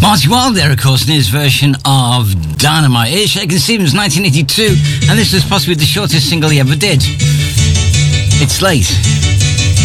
Marty Wilde there, of course, in his version of Dynamite. It's Shakin' Stevens, 1982, and this was possibly the shortest single he ever did. It's late.